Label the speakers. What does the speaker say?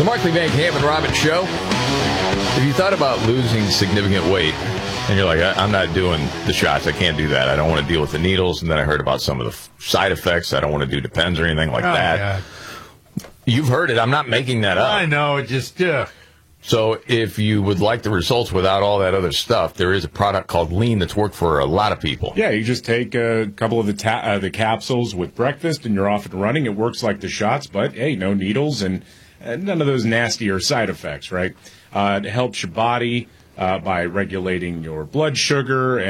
Speaker 1: The Markley Van Camp and Robbins Show. If you thought about losing significant weight, and you're like, I'm not doing the shots, I can't do that, I don't want to deal with the needles, and then I heard about some of the side effects, I don't want to do Depends or anything like that.
Speaker 2: God.
Speaker 1: You've heard it, I'm not making that up.
Speaker 2: I know, it just,
Speaker 1: So if you would like the results without all that other stuff, there is a product called Lean that's worked for a lot of people.
Speaker 3: Yeah, you just take a couple of the capsules with breakfast, and you're off and running. It works like the shots, but, hey, no needles and none of those nastier side effects, right? It helps your body by regulating your blood sugar